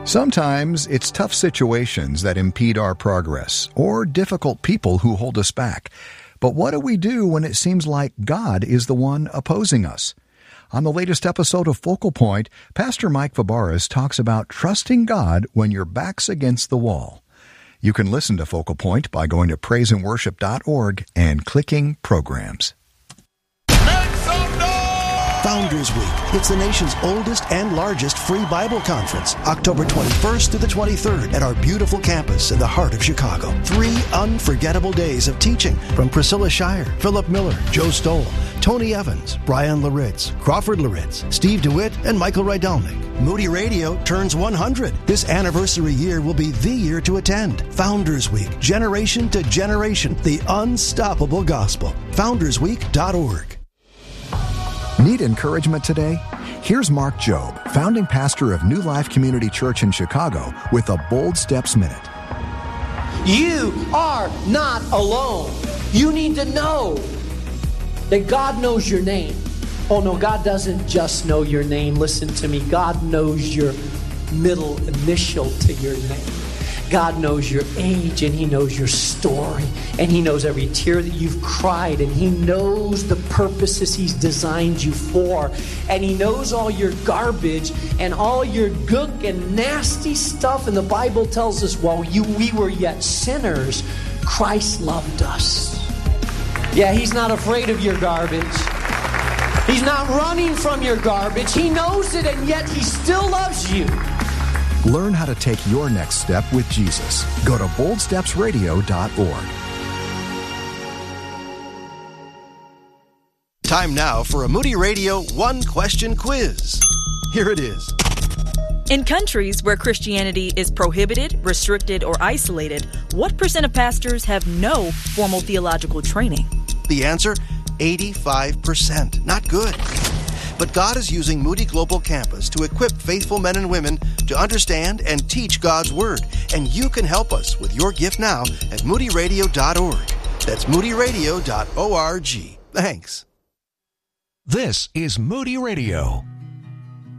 Sometimes it's tough situations that impede our progress, or difficult people who hold us back. But what do we do when it seems like God is the one opposing us? On the latest episode of Focal Point, Pastor Mike Fabarez talks about trusting God when your back's against the wall. You can listen to Focal Point by going to praiseandworship.org and clicking Programs. Founders Week. It's the nation's oldest and largest free Bible conference, October 21st through the 23rd at our beautiful campus in the heart of Chicago. 3 unforgettable days of teaching from Priscilla Shirer, Philip Miller, Joe Stoll, Tony Evans, Brian Laritz, Crawford Laritz, Steve DeWitt, and Michael Rydelnik. Moody Radio turns 100. This anniversary year will be the year to attend. Founders Week, generation to generation, the unstoppable gospel. FoundersWeek.org. Need encouragement today? Here's Mark Jobe, founding pastor of New Life Community Church in Chicago, with a Bold Steps Minute. You are not alone. You need to know that God knows your name. Oh no, God doesn't just know your name. Listen to me. God knows your middle initial to your name. God knows your age, and He knows your story, and He knows every tear that you've cried, and He knows the purposes He's designed you for, and He knows all your garbage and all your gook and nasty stuff. And the Bible tells us, while we were yet sinners, Christ loved us. Yeah, He's not afraid of your garbage. He's not running from your garbage. He knows it, and yet He still loves you. Learn how to take your next step with Jesus. Go to boldstepsradio.org. Time now for a Moody Radio one-question quiz. Here it is. In countries where Christianity is prohibited, restricted, or isolated, what % of pastors have no formal theological training? The answer, 85%. Not good. But God is using Moody Global Campus to equip faithful men and women to understand and teach God's Word. And you can help us with your gift now at moodyradio.org. That's moodyradio.org. Thanks. This is Moody Radio.